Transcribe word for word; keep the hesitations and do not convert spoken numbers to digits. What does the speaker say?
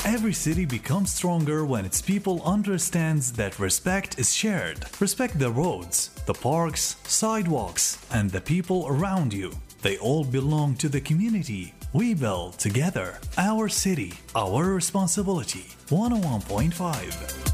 Every city becomes stronger when its people understands that respect is shared. Respect the roads, the parks, sidewalks, and the people around you. They all belong to the community. We build together. Our city, our responsibility. one oh one point five